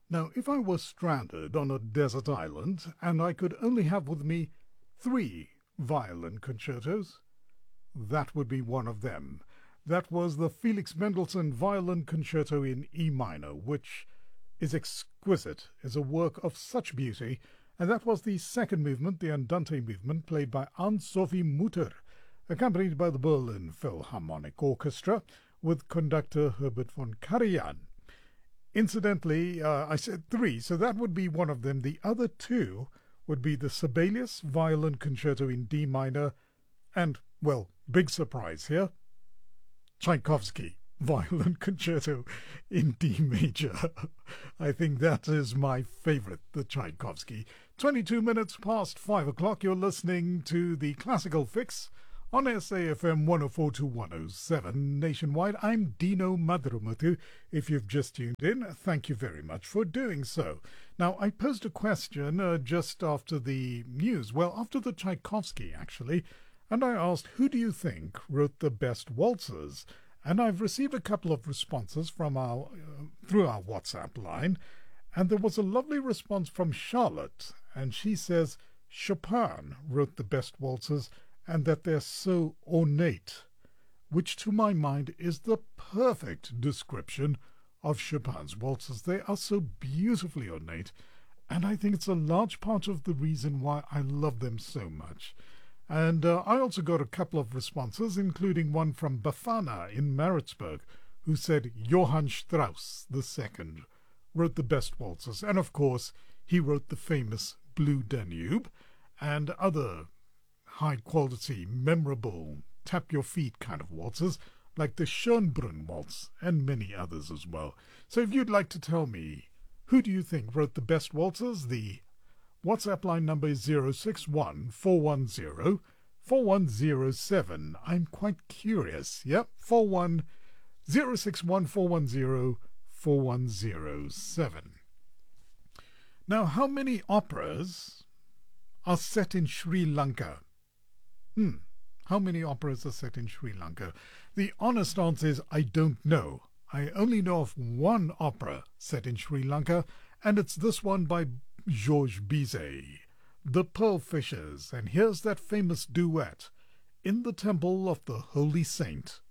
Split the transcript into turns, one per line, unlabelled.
Now, if I were stranded on a desert island and I could only have with me three violin concertos, that would be one of them. That was the Felix Mendelssohn Violin Concerto in E minor, which is exquisite, is a work of such beauty, and that was the second movement, the Andante movement, played by Anne-Sophie Mutter, accompanied by the Berlin Philharmonic Orchestra, with conductor Herbert von Karajan. Incidentally, I said three, so that would be one of them. The other two would be the Sibelius Violin Concerto in D minor, and, well, big surprise here, Tchaikovsky Violin Concerto in D major. I think that is my favorite, the Tchaikovsky. 22 minutes past 5 o'clock, you're listening to the Classical Fix on SAFM 104 to 107 nationwide. I'm Dino Madrumatu. If you've just tuned in, thank you very much for doing so. Now, I posed a question just after the news, well, after the Tchaikovsky, actually, and I asked, who do you think wrote the best waltzes? And I've received a couple of responses from through our WhatsApp line, and there was a lovely response from Charlotte, and she says Chopin wrote the best waltzes and that they're so ornate, which to my mind is the perfect description of Chopin's waltzes. They are so beautifully ornate, and I think it's a large part of the reason why I love them so much. And I also got a couple of responses, including one from Bafana in Maritzburg, who said Johann Strauss II wrote the best waltzes. And of course, he wrote the famous Blue Danube and other high-quality, memorable, tap-your-feet kind of waltzes, like the Schönbrunn Waltz and many others as well. So if you'd like to tell me, who do you think wrote the best waltzes? The WhatsApp line number is 061 410 4107. I'm quite curious. Yep, 061 410 4107. Now, how many operas are set in Sri Lanka? How many operas are set in Sri Lanka? The honest answer is I don't know. I only know of one opera set in Sri Lanka, and it's this one by Georges Bizet, The Pearl Fishers, and here's that famous duet, In the Temple of the Holy Saint